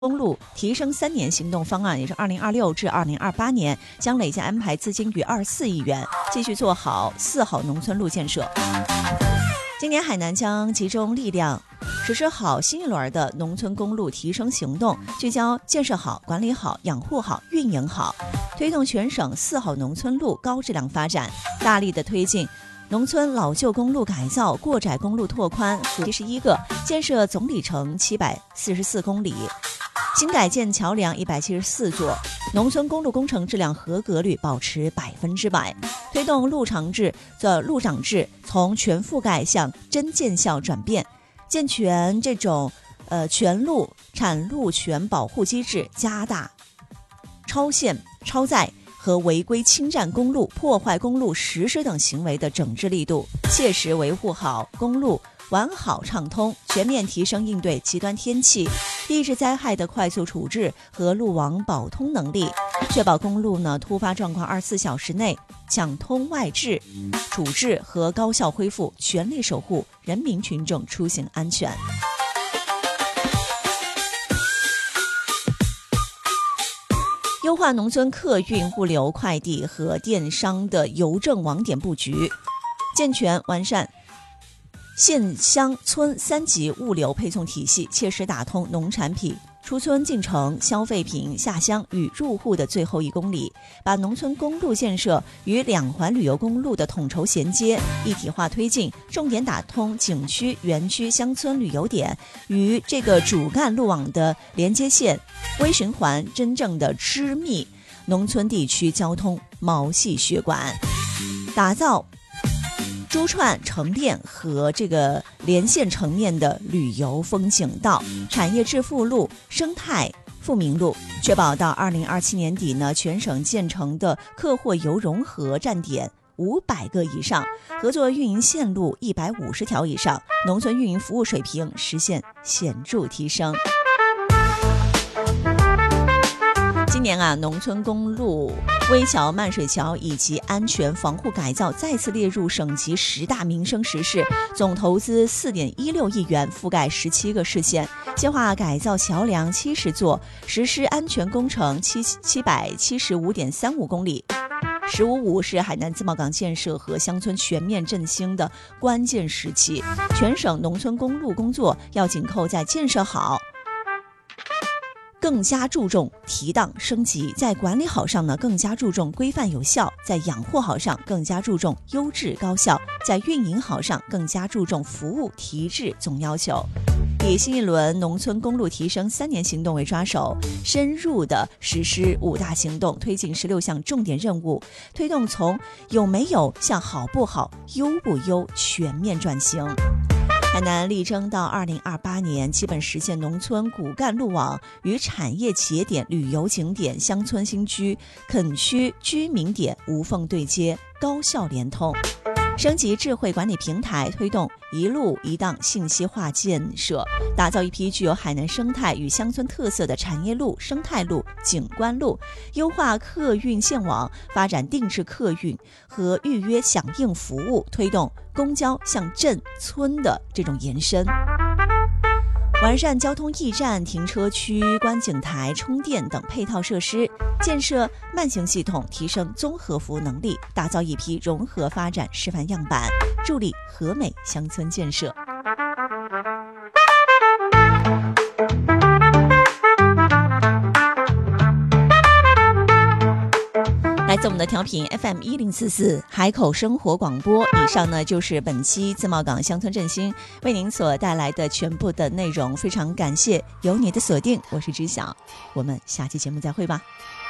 公路提升3年行动方案，也是2026至2028年，将累计安排资金逾24亿元，继续做好4号农村路建设。今年海南将集中力量实施好新一轮的农村公路提升行动，聚焦建设好、管理好、养护好、运营好，推动全省4号农村路高质量发展，大力的推进农村老旧公路改造、过窄公路拓宽71个，建设总里程744公里，新改建桥梁174座，农村公路工程质量合格率保持100%，推动路长制从全覆盖向真见效转变，健全这种全路产路权保护机制，加大超限、超载和违规侵占公路、破坏公路实施等行为的整治力度，切实维护好公路完好畅通，全面提升应对极端天气、地质灾害的快速处置和路网保通能力，确保公路突发状况24小时内抢通外置、处置和高效恢复，全力守护人民群众出行安全。优化农村客运、物流、快递和电商的邮政网点布局，健全完善县乡村3级物流配送体系，切实打通农产品出村进城、消费品下乡与入户的最后1公里，把农村公路建设与2环旅游公路的统筹衔接一体化推进，重点打通景区、园区、乡村旅游点与这个主干路网的连接线微循环，真正的织密农村地区交通毛细血管，打造珠串成链和这个连线成面的旅游风景道、产业致富路、生态富民路，确保到2027年底全省建成的客货游融合站点500个以上，合作运营线路150条以上，农村运营服务水平实现显著提升。今年农村公路危桥、漫水桥以及安全防护改造再次列入省级10大民生实事，总投资4.16亿元，覆盖17个市县，计划改造桥梁70座，实施安全工程775.35公里。“15-5”是海南自贸港建设和乡村全面振兴的关键时期，全省农村公路工作要紧扣在建设好更加注重提档升级，在管理好上更加注重规范有效，在养护好上更加注重优质高效，在运营好上更加注重服务提质总要求。以新一轮农村公路提升3年行动为抓手，深入的实施5大行动，推进16项重点任务，推动从有没有向好不好、优不优全面转型。海南力争到2028年基本实现农村骨干路网与产业节点、旅游景点、乡村新区、垦区居民点无缝对接，高效联通。升级智慧管理平台，推动一路一档信息化建设，打造一批具有海南生态与乡村特色的产业路、生态路、景观路，优化客运线网，发展定制客运和预约响应服务，推动公交向镇村的这种延伸。完善交通驿站、停车区、观景台、充电等配套设施，建设慢行系统，提升综合服务能力，打造一批融合发展示范样板，助力和美乡村建设。来自我们的调频 FM1044 海口生活广播。以上就是本期自贸港乡村振兴为您所带来的全部的内容，非常感谢有你的锁定，我是知晓，我们下期节目再会吧。